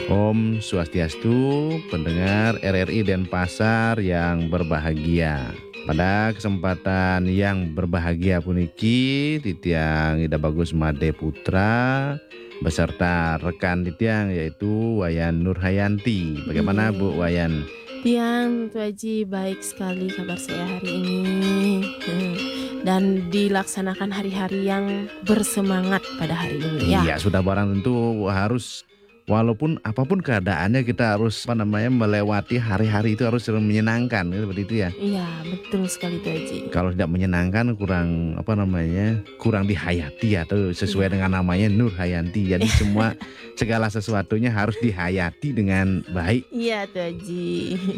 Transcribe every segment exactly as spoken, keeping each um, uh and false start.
Om Swastiastu, pendengar R R I Denpasar yang berbahagia. Pada kesempatan yang berbahagia puniki, Titiang Ida Bagus Made Putra beserta rekan Titiang yaitu Wayan Nurhayanti. Bagaimana Bu Wayan? Tiang, Tu Haji, baik sekali kabar saya hari ini. Hmm. Dan dilaksanakan hari-hari yang bersemangat pada hari ini ya. Iya, sudah barang tentu harus, walaupun apapun keadaannya kita harus apa namanya melewati hari-hari itu harus menyenangkan, seperti itu ya. Iya, betul sekali Tu Haji. Kalau tidak menyenangkan kurang apa namanya kurang dihayati atau sesuai Iya. dengan namanya Nurhayanti. Jadi semua segala sesuatunya harus dihayati dengan baik. Iya Tu Haji.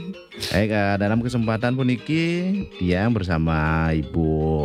Baik, eh, dalam kesempatan puniki dia bersama Ibu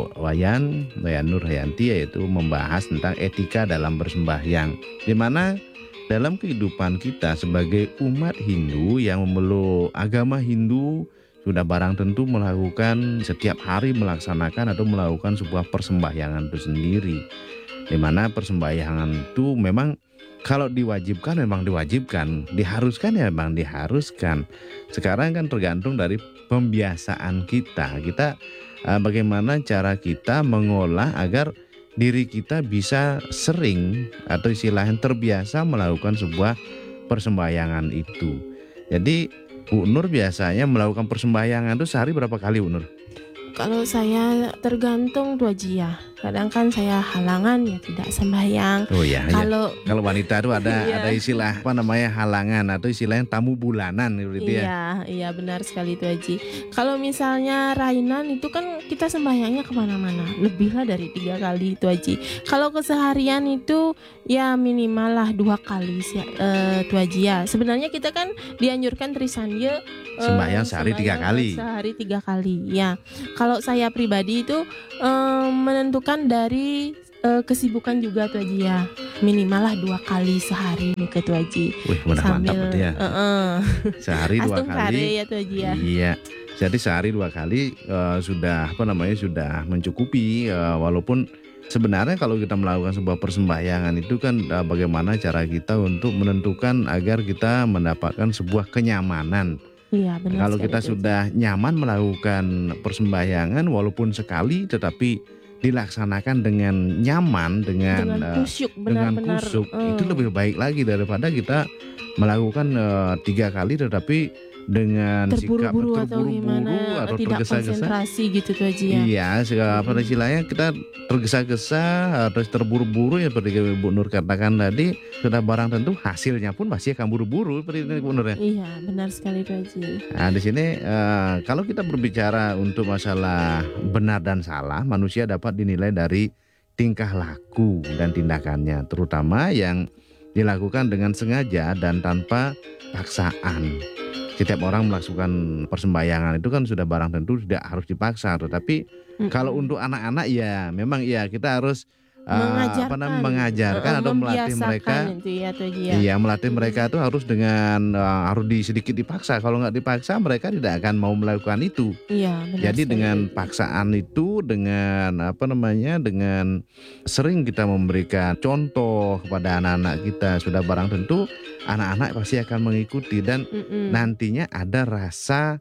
Wayan, Wayan Nurhayanti, yaitu membahas tentang etika dalam bersembahyang. Di mana dalam kehidupan kita sebagai umat Hindu yang memeluk agama Hindu sudah barang tentu melakukan setiap hari melaksanakan atau melakukan sebuah persembahyangan itu sendiri. Di mana persembahyangan itu memang kalau diwajibkan memang diwajibkan, diharuskan ya memang diharuskan. Sekarang kan tergantung dari pembiasaan kita. Kita eh, bagaimana cara kita mengolah agar diri kita bisa sering atau istilahnya terbiasa melakukan sebuah persembahyangan itu. Jadi Bu Nur biasanya melakukan persembahyangan itu sehari berapa kali Bu Nur? Kalau saya tergantung Tu Haji ya. Kadang kan saya halangan ya tidak sembahyang. Oh iya, Kalau iya. Kalau wanita itu ada Iya. ada istilah apa namanya halangan atau istilahnya tamu bulanan gitu ya. Iya, iya benar sekali Tu Haji. Kalau misalnya Rainan itu kan kita sembahyangnya kemana-mana, lebih lah dari tiga kali Tu Haji. Kalau keseharian itu ya minimal lah dua kali sih uh, Tu Haji ya. Sebenarnya kita kan dianjurkan Trisandya uh, Sembahyang sehari tiga kali. Sehari tiga kali ya. Kalau saya pribadi itu um, menentukan dari uh, kesibukan juga Tu Haji ya. Minimal lah dua kali sehari nih ke Tu Haji. Wih, udah mantap berarti ya. Uh-uh. Sehari dua Astung kare kali. ya Tu Haji ya. Iya. Jadi sehari dua kali uh, sudah apa namanya sudah mencukupi uh, walaupun sebenarnya kalau kita melakukan sebuah persembahyangan itu kan uh, bagaimana cara kita untuk menentukan agar kita mendapatkan sebuah kenyamanan. Iya, benar. Kalau sekali, kita Tu Haji. sudah nyaman melakukan persembahyangan walaupun sekali tetapi dilaksanakan dengan nyaman dengan dengan uh, kusyuk dengan benar-benar kusuk eh, itu lebih baik lagi daripada kita melakukan uh, tiga kali tetapi dengan sikap terburu-buru atau terburu-buru gimana, atau tidak tergesa-gesa. konsentrasi gitu Tu Haji ya. Iya, segala apa istilahnya kita tergesa-gesa atau terburu-buru ya seperti Bu Nur katakan tadi, sudah barang tentu hasilnya pun pasti akan buru-buru seperti itu Bu Nur ya. Iya, benar sekali Tu Haji. Nah di sini eh, kalau kita berbicara untuk masalah benar dan salah, manusia dapat dinilai dari tingkah laku dan tindakannya, terutama yang dilakukan dengan sengaja dan tanpa paksaan. Setiap orang melakukan persembahyangan itu kan sudah barang tentu tidak harus dipaksa, tetapi Mm-mm. kalau untuk anak-anak ya memang iya kita harus uh, mengajarkan, apa namanya mengajarkan eh, atau melatih membiasakan mereka. itu ya Tu Haji ya. Iya, melatih mereka itu harus dengan uh, harus di, sedikit dipaksa. Kalau nggak dipaksa mereka tidak akan mau melakukan itu. Iya, benar Jadi sekali, dengan Tu Haji. paksaan itu, dengan apa namanya, dengan sering kita memberikan contoh kepada anak-anak kita, sudah barang tentu anak-anak pasti akan mengikuti dan Mm-mm. nantinya ada rasa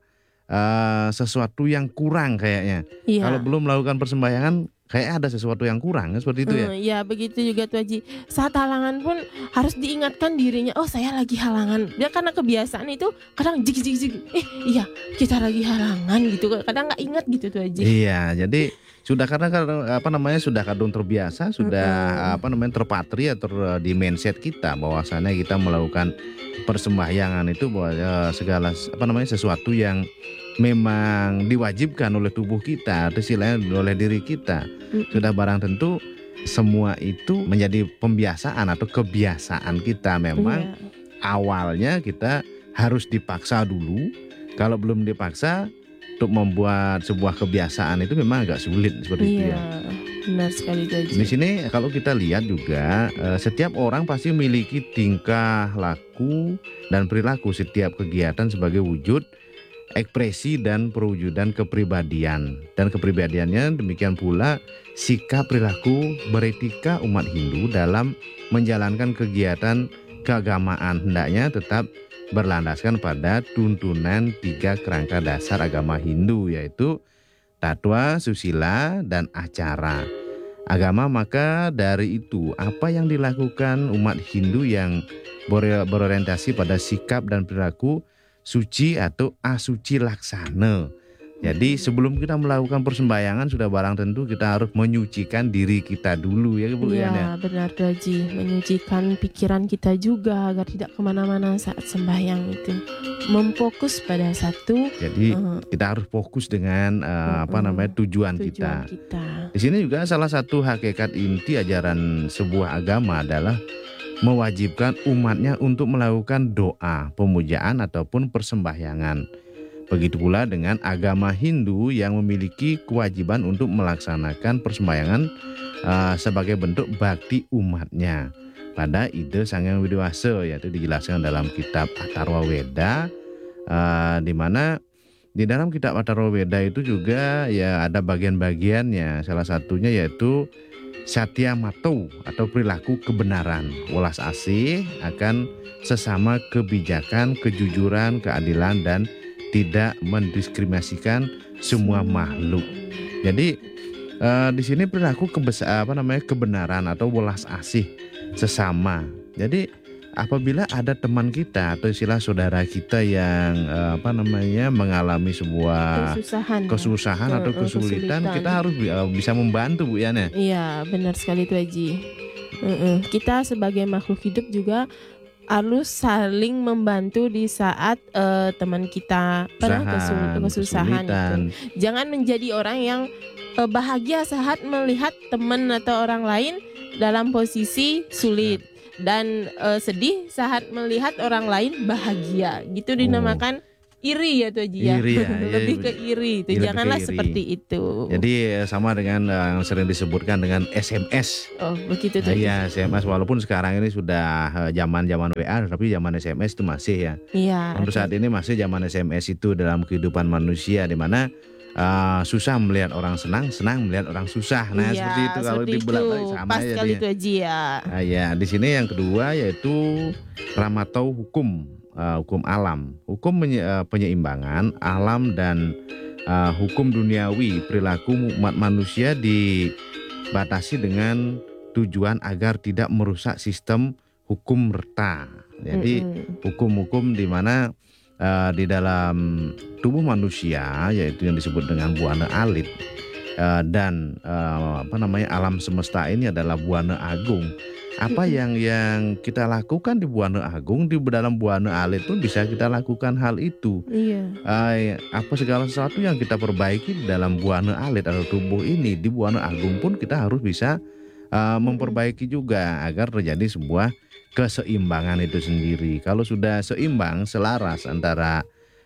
uh, sesuatu yang kurang kayaknya. Iya. Kalau belum melakukan persembahyangan kayak ada sesuatu yang kurang seperti itu ya. Hmm, ya begitu juga Tu Haji. Saat halangan pun harus diingatkan dirinya, oh saya lagi halangan. Dia karena kebiasaan itu kadang jig jig jig. Eh iya kita lagi halangan gitu. Kadang nggak ingat gitu Tu Haji. Iya, jadi sudah karena apa namanya sudah kadung terbiasa, sudah Mm-mm. apa namanya terpatri atau di mindset kita bahwasannya kita melakukan persembahyangan itu bahwa eh, segala apa namanya sesuatu yang memang diwajibkan oleh tubuh kita atau istilahnya oleh diri kita. Mm-mm. Sudah barang tentu semua itu menjadi pembiasaan atau kebiasaan kita. Memang Iya. awalnya kita harus dipaksa dulu. Kalau belum dipaksa untuk membuat sebuah kebiasaan itu memang agak sulit seperti itu Iya, ya. benar sekali Tu Haji. Di sini kalau kita lihat juga eh, setiap orang pasti memiliki tingkah laku dan perilaku setiap kegiatan sebagai wujud ekspresi dan perwujudan kepribadian. Dan kepribadiannya demikian pula sikap perilaku beretika umat Hindu dalam menjalankan kegiatan keagamaan, hendaknya tetap berlandaskan pada tuntunan tiga kerangka dasar agama Hindu, yaitu tatwa, susila, dan acara agama. Maka dari itu, apa yang dilakukan umat Hindu yang berorientasi pada sikap dan perilaku suci atau asuci laksana. Jadi sebelum kita melakukan persembahyangan, sudah barang tentu kita harus menyucikan diri kita dulu ya Bu. Iya Ya, benar tuh Haji, menyucikan pikiran kita juga agar tidak kemana-mana saat sembahyang itu, memfokus pada satu. Jadi uh, kita harus fokus dengan uh, uh, apa namanya tujuan, tujuan kita. kita. Di sini juga salah satu hakikat inti ajaran sebuah agama adalah mewajibkan umatnya untuk melakukan doa, pemujaan ataupun persembahyangan. Begitu pula dengan agama Hindu yang memiliki kewajiban untuk melaksanakan persembahyangan uh, sebagai bentuk bakti umatnya pada ide Sang Hyang Widi-Wasa, yaitu dijelaskan dalam kitab Atharwa Weda, uh, di mana di dalam kitab Atharwa Weda itu juga ya ada bagian-bagiannya. Salah satunya yaitu Satya Mato atau perilaku kebenaran, welas asih akan sesama, kebijakan, kejujuran, keadilan, dan tidak mendiskriminasikan semua makhluk. Jadi eh, di sini perilaku kebesa, apa namanya kebenaran atau welas asih sesama. Jadi apabila ada teman kita atau istilah saudara kita yang eh, apa namanya mengalami sebuah kesusahan, kesusahan ya. atau uh, kesulitan, kesulitan, kita harus eh, bisa membantu Bu Yana. Iya benar sekali tuh Haji. Uh-uh. Kita sebagai makhluk hidup juga harus saling membantu di saat uh, teman kita pernah kesul- kesusahan itu. Jangan menjadi orang yang uh, bahagia saat melihat teman atau orang lain dalam posisi sulit, dan uh, sedih saat melihat orang lain bahagia. Gitu dinamakan oh. iri ya tuh Haji ya. Iri ya, lebih ya, ke iri itu. Janganlah iri. Seperti itu. Jadi sama dengan yang sering disebutkan dengan S M S. Oh begitu tuh. Iya, S M S, walaupun sekarang ini sudah zaman-zaman W A, tapi zaman S M S itu masih ya. Iya. Untuk saat ini masih zaman S M S itu dalam kehidupan manusia, di mana uh, susah melihat orang senang, senang melihat orang susah. Nah iya, seperti itu kalau dibelak-balik sama pas ya. Pas kali itu Haji ya. Nah, ya, di sini yang kedua yaitu Ramatau hukum. Uh, hukum alam, hukum menye, uh, penyeimbangan alam dan uh, hukum duniawi. Perilaku umat manusia dibatasi dengan tujuan agar tidak merusak sistem hukum reta. Jadi mm-hmm. hukum-hukum di mana uh, di dalam tubuh manusia, yaitu yang disebut dengan buana alit, uh, dan uh, apa namanya alam semesta ini adalah buana agung. Apa yang yang kita lakukan di buana agung, di dalam buana alit pun bisa kita lakukan hal itu. Iya. Uh, apa segala sesuatu yang kita perbaiki di dalam buana alit atau tubuh ini, di buana agung pun kita harus bisa uh, memperbaiki juga agar terjadi sebuah keseimbangan itu sendiri. Kalau sudah seimbang, selaras antara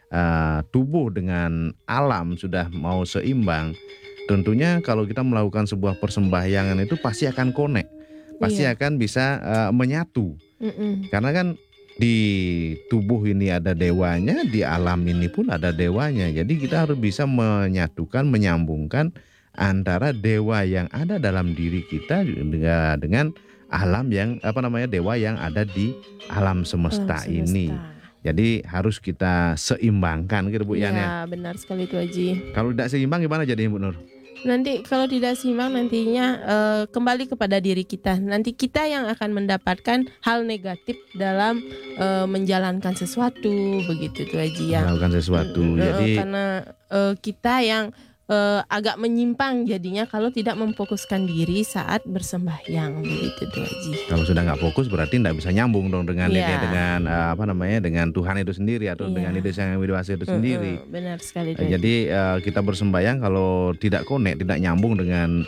uh, tubuh dengan alam, sudah mau seimbang, tentunya kalau kita melakukan sebuah persembahyangan itu pasti akan connect. Pasti iya. akan bisa uh, menyatu. Mm-mm. Karena kan di tubuh ini ada dewanya, di alam ini pun ada dewanya. Jadi kita harus bisa menyatukan, menyambungkan antara dewa yang ada dalam diri kita dengan, dengan alam yang apa namanya dewa yang ada di alam semesta, alam semesta. ini. Jadi harus kita seimbangkan gitu Bu Yan ya. Iya benar sekali itu Haji. Kalau tidak seimbang gimana jadi Bu Nur? Nanti kalau tidak seimbang nantinya uh, kembali kepada diri kita. Nanti kita yang akan mendapatkan hal negatif dalam uh, menjalankan sesuatu, begitu tuh Haji ya. Melakukan sesuatu. Uh, Jadi karena uh, kita yang uh, agak menyimpang jadinya kalau tidak memfokuskan diri saat bersembahyang, begitu tuh Haji. Kalau sudah nggak fokus berarti nggak bisa nyambung dong dengan yeah. ini, dengan uh, apa namanya dengan Tuhan itu sendiri atau yeah. dengan ide Sang Hyang Widi-Wasa itu sendiri. Uh-uh, benar sekali. Uh, jadi uh, kita bersembahyang kalau tidak connect, tidak nyambung dengan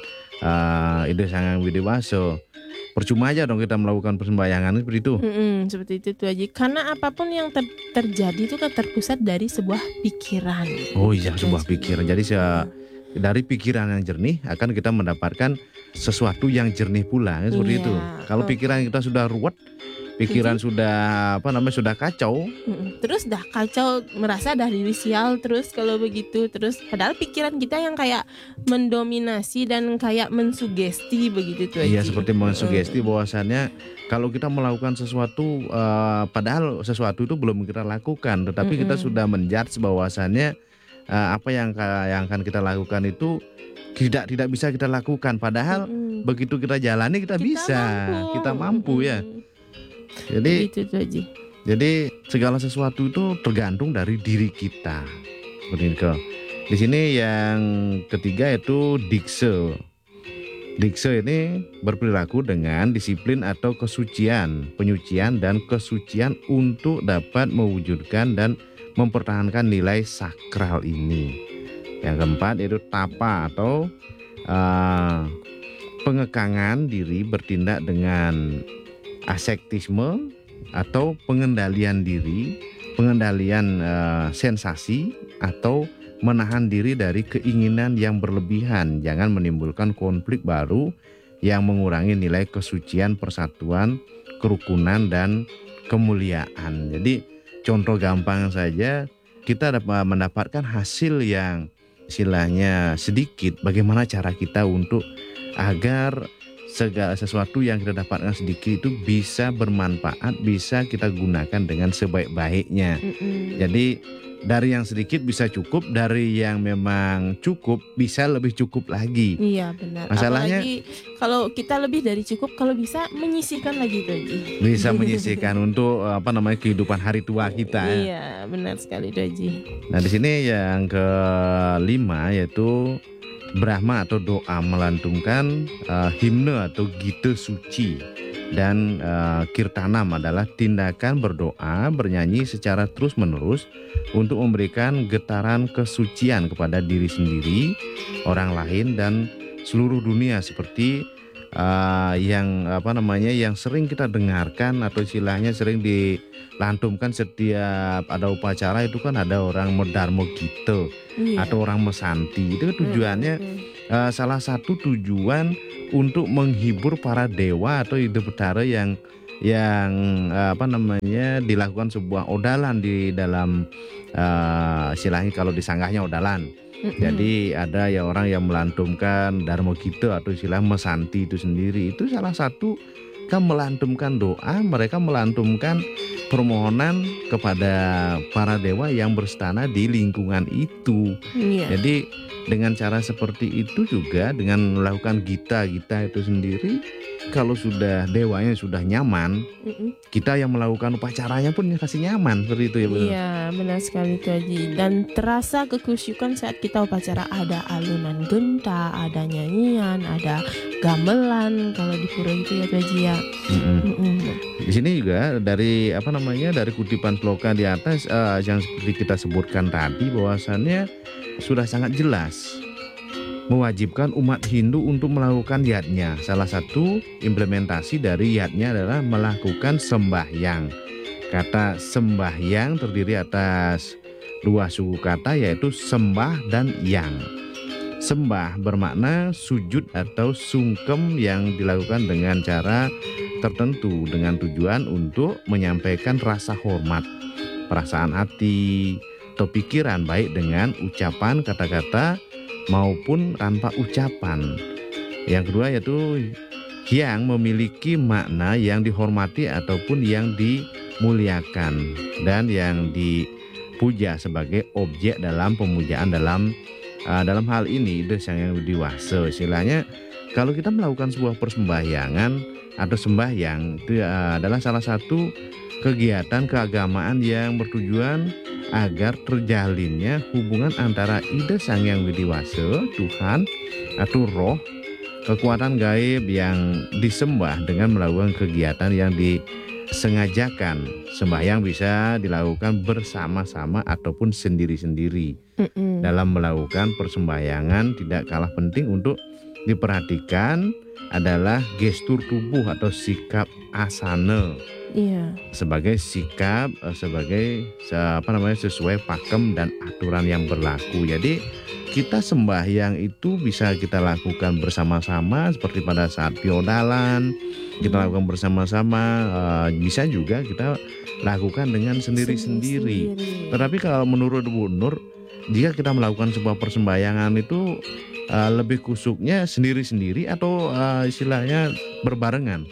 uh, ide Sang Hyang Widi-Wasa, percuma aja dong kita melakukan persembahyangan seperti itu. Mm-mm, seperti itu tuh Haji. Karena apapun yang ter- terjadi itu kan terpusat dari sebuah pikiran. Oh iya, sebuah pikiran. Jadi se- dari pikiran yang jernih akan kita mendapatkan sesuatu yang jernih pula, kan? Seperti iya. itu. Kalau pikiran kita sudah ruwet, pikiran sudah apa namanya sudah kacau. Mm-mm. Terus dah kacau, merasa dah diri sial terus kalau begitu. Terus padahal pikiran kita yang kayak mendominasi dan kayak mensugesti begitu tuh. Iya, Haji. seperti mensugesti bahwasannya kalau kita melakukan sesuatu eh, padahal sesuatu itu belum kita lakukan, tetapi kita Mm-mm. sudah menjudge bahwasannya eh, apa yang ka- yang akan kita lakukan itu tidak tidak bisa kita lakukan, padahal Mm-mm. begitu kita jalani kita, bisa, kita mampu ya. Mm-mm. Jadi Begitu tuh Haji. jadi segala sesuatu itu tergantung dari diri kita. Seperti itu. Di sini yang ketiga itu dikse. Dikse ini berperilaku dengan disiplin atau kesucian, penyucian dan kesucian untuk dapat mewujudkan dan mempertahankan nilai sakral ini. Yang keempat yaitu tapa atau uh, pengekangan diri bertindak dengan asektisme atau pengendalian diri, pengendalian uh, sensasi atau menahan diri dari keinginan yang berlebihan, jangan menimbulkan konflik baru yang mengurangi nilai kesucian, persatuan, kerukunan dan kemuliaan. Jadi contoh gampang saja, kita dapat mendapatkan hasil yang istilahnya sedikit, bagaimana cara kita untuk agar segala sesuatu yang kita dapatkan sedikit itu bisa bermanfaat, bisa kita gunakan dengan sebaik-baiknya. Mm-mm. Jadi dari yang sedikit bisa cukup, dari yang memang cukup bisa lebih cukup lagi. Iya benar. Masalahnya- Apalagi kalau kita lebih dari cukup, kalau bisa menyisihkan lagi tuh Haji. Bisa menyisihkan untuk apa namanya kehidupan hari tua kita ya. Iya benar sekali tuh Haji. Nah di sini yang kelima yaitu Brahma atau doa, melantunkan uh, himne atau gita suci, dan uh, kirtanam adalah tindakan berdoa bernyanyi secara terus menerus untuk memberikan getaran kesucian kepada diri sendiri, orang lain dan seluruh dunia, seperti uh, yang apa namanya yang sering kita dengarkan atau istilahnya sering dilantunkan setiap ada upacara itu kan, ada orang medarmo gita Iya. atau orang mesanti. Itu tujuannya Mm-mm. uh, salah satu tujuan untuk menghibur para dewa atau ide betara yang yang uh, apa namanya dilakukan sebuah odalan di dalam uh, istilahnya kalau di sanggahnya odalan. Mm-mm. Jadi ada ya orang yang melantunkan Dharma Gita atau istilah mesanti itu sendiri, itu salah satu kan melantunkan doa, mereka melantunkan permohonan kepada para dewa yang berstana di lingkungan itu. Iya. Jadi dengan cara seperti itu juga, dengan melakukan gita-gita itu sendiri, kalau sudah dewanya sudah nyaman, Mm-mm. kita yang melakukan upacaranya pun kasih nyaman seperti itu ya benar. Iya benar sekali tuh Haji. Dan terasa kekusyukan saat kita upacara, ada alunan genta, ada nyanyian, ada gamelan kalau di pura itu ya tuh Haji ya. Mm-mm. Mm-mm. Di sini juga dari apa namanya dari kutipan sloka di atas eh, yang seperti kita sebutkan tadi, bahwasannya sudah sangat jelas mewajibkan umat Hindu untuk melakukan yatnya. Salah satu implementasi dari yatnya adalah melakukan sembahyang. Kata sembahyang terdiri atas dua suku kata, yaitu sembah dan yang. Sembah bermakna sujud atau sungkem yang dilakukan dengan cara tertentu dengan tujuan untuk menyampaikan rasa hormat, perasaan hati atau pikiran, baik dengan ucapan, kata-kata maupun tanpa ucapan. Yang kedua yaitu yang memiliki makna yang dihormati ataupun yang dimuliakan, dan yang dipuja sebagai objek dalam pemujaan. Dalam uh, dalam hal ini Ida Sang Hyang Widiwasa, istilahnya kalau kita melakukan sebuah persembahyangan atau sembahyang, itu uh, adalah salah satu kegiatan keagamaan yang bertujuan agar terjalinnya hubungan antara Ida Sang Hyang Widiwasa, Tuhan atau roh, kekuatan gaib yang disembah dengan melakukan kegiatan yang disengajakan. Sembahyang bisa dilakukan bersama-sama ataupun sendiri-sendiri. Mm-mm. Dalam melakukan persembahyangan tidak kalah penting untuk diperhatikan adalah gestur tubuh atau sikap asana. Iya. sebagai sikap, eh, sebagai se- apa namanya sesuai pakem dan aturan yang berlaku. Jadi kita sembahyang itu bisa kita lakukan bersama-sama seperti pada saat piodalan, kita Hmm. lakukan bersama-sama, eh, bisa juga kita lakukan dengan sendiri-sendiri. Sendiri-sendiri. Tetapi kalau menurut Bu Nur, jika kita melakukan sebuah persembahyangan itu eh, lebih khusyuknya sendiri-sendiri atau eh, istilahnya berbarengan?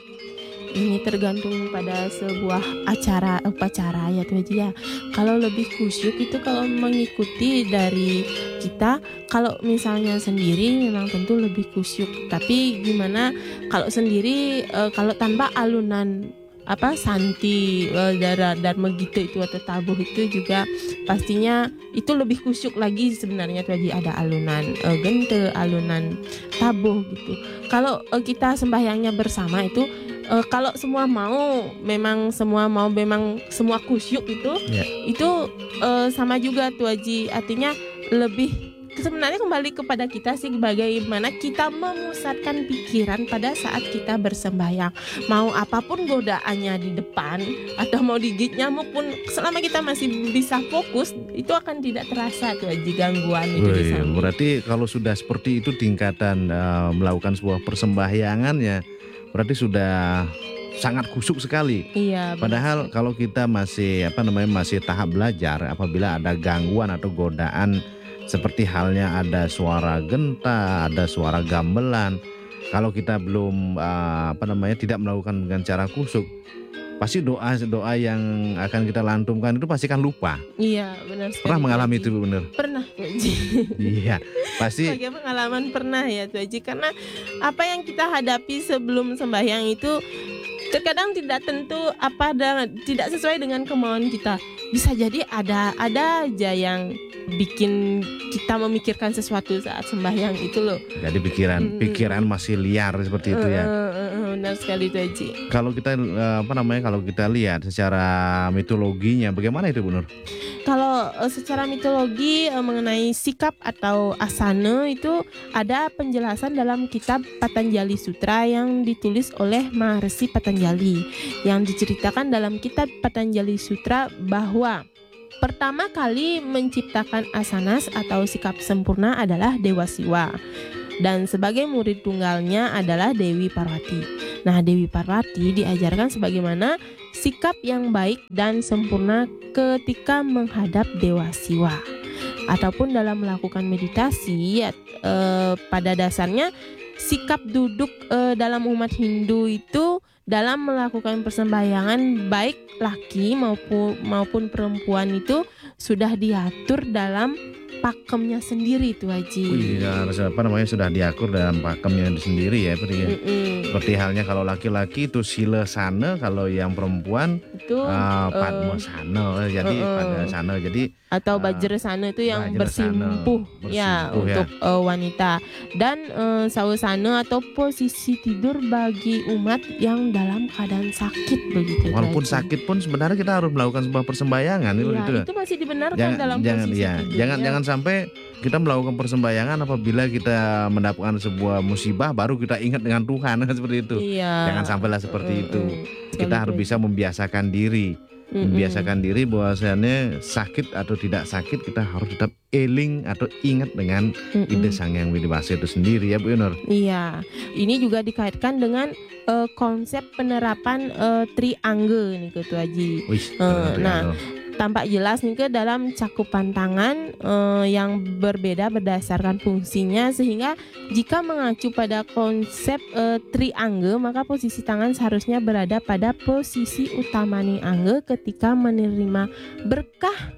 Ini tergantung pada sebuah acara upacara ya tuh Haji ya. Kalau lebih khusyuk itu kalau mengikuti dari kita, kalau misalnya sendiri memang tentu lebih khusyuk. Tapi gimana kalau sendiri, eh, kalau tanpa alunan apa santi, eh, dara dharma gitu itu atau tabuh itu juga pastinya itu lebih khusyuk lagi sebenarnya tuh Haji. Ada alunan eh, gente, alunan tabuh gitu. Kalau eh, kita sembahyangnya bersama itu, Uh, kalau semua mau, memang semua mau, memang semua khusyuk itu, Ya. itu uh, sama juga tuh Haji. Artinya lebih sebenarnya kembali kepada kita sih, bagaimana kita memusatkan pikiran pada saat kita bersembahyang. Mau apapun godaannya di depan atau mau digigit nyamuk pun, selama kita masih bisa fokus, itu akan tidak terasa tuh Haji gangguan itu di Wih, sana. berarti kalau sudah seperti itu tingkatan eh, melakukan sebuah persembahyangan ya, berarti sudah sangat khusyuk sekali. Iya. benar. Padahal kalau kita masih apa namanya masih tahap belajar, apabila ada gangguan atau godaan seperti halnya ada suara genta, ada suara gamelan, kalau kita belum eh, apa namanya tidak melakukan dengan cara khusyuk, pasti doa doa yang akan kita lantunkan itu pasti kan lupa. Iya, benar sekali. Pernah tuh mengalami Haji. itu Bu Nur? Pernah tuh Haji. Iya, pasti. Sebagai pengalaman pernah ya tuh Haji. Karena apa yang kita hadapi sebelum sembahyang itu terkadang tidak tentu apa dan tidak sesuai dengan kemauan kita. Bisa jadi ada ada aja yang bikin kita memikirkan sesuatu saat sembahyang itu loh. Jadi pikiran Mm-mm. pikiran masih liar seperti itu ya. Eh, eh, eh, benar sekali tuh Haji. Kalau kita eh, apa namanya kalau kita lihat secara mitologinya bagaimana itu Bu Nur? Kalau eh, secara mitologi eh, mengenai sikap atau asana itu ada penjelasan dalam kitab Patanjali Sutra yang ditulis oleh Maharishi Patanjali, yang diceritakan dalam kitab Patanjali Sutra bahwa pertama kali menciptakan asanas atau sikap sempurna adalah Dewa Siwa, dan sebagai murid tunggalnya adalah Dewi Parwati. Nah, Dewi Parwati diajarkan sebagaimana sikap yang baik dan sempurna ketika menghadap Dewa Siwa. Ataupun dalam melakukan meditasi, ya, eh, pada dasarnya sikap duduk eh, dalam umat Hindu itu dalam melakukan persembahyangan baik laki maupun maupun perempuan itu sudah diatur dalam pakemnya sendiri tuh Haji. Wih, ya, apa namanya sudah diatur dalam pakemnya sendiri ya, seperti, Mm-mm. seperti halnya kalau laki-laki itu sila sana, kalau yang perempuan Itu uh, eh, padma sana, jadi eh, eh. pada sana, jadi atau Ah, Bajrasana itu yang Bajrasana, bersimpuh, ya bersimpuh ya. untuk eh, wanita, dan eh, Sawasana atau posisi tidur bagi umat yang dalam keadaan sakit begitu. walaupun Haji. sakit pun sebenarnya kita harus melakukan sebuah persembahyangan itu. Iya, itu. itu masih dibenarkan Jangan dalam jangan posisi ya, tidur, jangan ya. jangan sampai kita melakukan persembahyangan apabila kita mendapatkan sebuah musibah baru kita ingat dengan Tuhan seperti itu. Iya. Jangan sampailah seperti Mm-mm. itu. Sekali Kita harus tuh, bisa membiasakan diri, Mm-mm. membiasakan diri bahwasannya sakit atau tidak sakit kita harus tetap eling atau ingat dengan Mm-mm. ide Sang Hyang Widi Wasa itu sendiri ya Bu Nur. Iya, ini juga dikaitkan dengan eh, konsep penerapan eh, triangge nih Ketua Haji. Wih, Eh, benar, nah, benar. Tampak jelas nih ke dalam cakupan tangan eh, yang berbeda berdasarkan fungsinya, sehingga jika mengacu pada konsep eh, triangge, maka posisi tangan seharusnya berada pada posisi utama ning angge ketika menerima berkah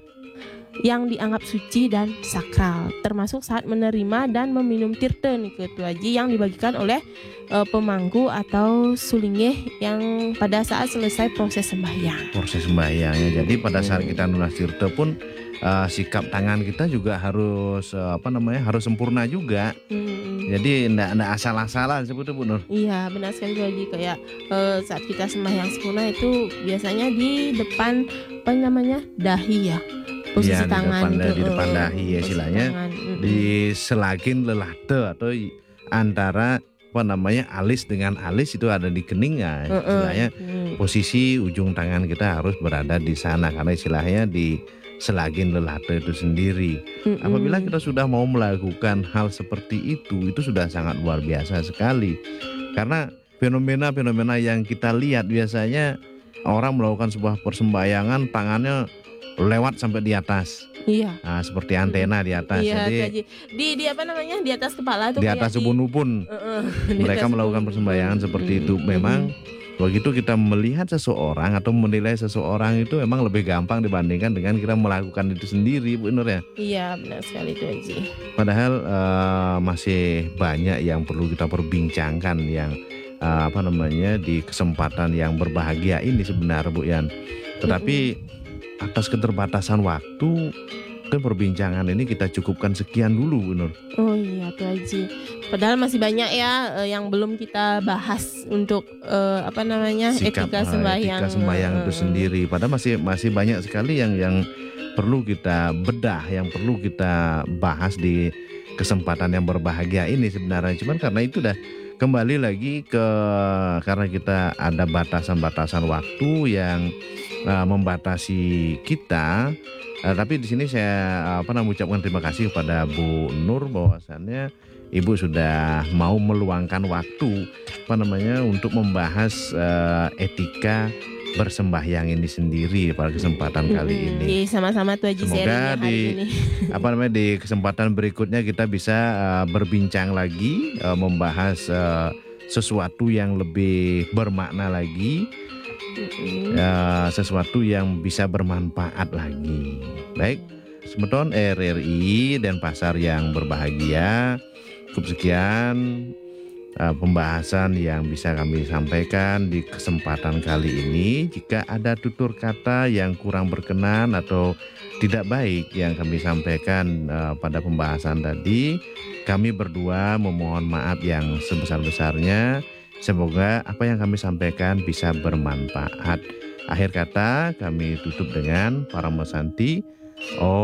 yang dianggap suci dan sakral, termasuk saat menerima dan meminum tirta nih Ketua Haji yang dibagikan oleh eh, pemangku atau sulingeh yang pada saat selesai proses sembahyang. Proses sembahyangnya. Jadi pada saat kita nunas tirta pun eh, sikap tangan kita juga harus eh, apa namanya harus sempurna juga. Hmm. Jadi enggak enggak asal-asalan seperti Bu Nur. Iya, benar sekali Ketua Haji. Kayak eh, saat kita sembahyang sempurna itu biasanya di depan apa namanya dahi ya, posisi Iya, di tangan depan- itu, di depan eh, dahi ya posisi istilahnya. tangan. Mm-mm. Di selagin lelahte atau i- antara apa namanya alis dengan alis itu ada di kening ya, Heeh. istilahnya Hmm. posisi ujung tangan kita harus berada di sana karena istilahnya di selagin lelata itu sendiri. Mm-mm. Apabila kita sudah mau melakukan hal seperti itu, itu sudah sangat luar biasa sekali. Karena fenomena-fenomena yang kita lihat biasanya orang melakukan sebuah persembahyangan tangannya lewat sampai di atas. Iya. Nah, seperti antena di atas. Iya, Jadi tuh, Haji. di di apa namanya di atas kepala tuh di kayak atas ubun-ubun Heeh, di mereka atas melakukan ubun-ubun. persembahyangan seperti itu. Mm-mm. Memang begitu kita melihat seseorang atau menilai seseorang itu memang lebih gampang dibandingkan dengan kita melakukan itu sendiri, Bu Nur ya. Iya, benar sekali tuh Haji. Padahal eh, masih banyak yang perlu kita perbincangkan yang eh, apa namanya di kesempatan yang berbahagia ini sebenarnya, Bu Yan. Tetapi atas keterbatasan waktu kan perbincangan ini kita cukupkan sekian dulu, Bu Nur. Oh iya tuh Haji. Padahal masih banyak ya eh, yang belum kita bahas untuk eh, apa namanya Sikap etika eh, sembahyang. etika sembahyang itu Eh, sendiri. Padahal masih masih banyak sekali yang yang perlu kita bedah, yang perlu kita bahas di kesempatan yang berbahagia ini sebenarnya. Cuman karena itu dah kembali lagi ke karena kita ada batasan-batasan waktu yang eh, membatasi kita. Eh, tapi di sini saya apa namanya mengucapkan terima kasih kepada Bu Nur bahwasannya Ibu sudah mau meluangkan waktu apa namanya untuk membahas eh, etika bersembahyang ini sendiri pada kesempatan kali mm-mm. ini. Iya, sama-sama tuh Haji Semoga sharingnya hari di ini. apa namanya di kesempatan berikutnya kita bisa eh, berbincang lagi eh, membahas eh, sesuatu yang lebih bermakna lagi. Mm-mm. Ya, sesuatu yang bisa bermanfaat lagi. Baik, Semeton R R I dan pasar yang berbahagia. Cukup sekian uh, pembahasan yang bisa kami sampaikan di kesempatan kali ini. Jika ada tutur kata yang kurang berkenan atau tidak baik yang kami sampaikan uh, pada pembahasan tadi, kami berdua memohon maaf yang sebesar-besarnya. Semoga apa yang kami sampaikan bisa bermanfaat. Akhir kata kami tutup dengan Paramasanti. Om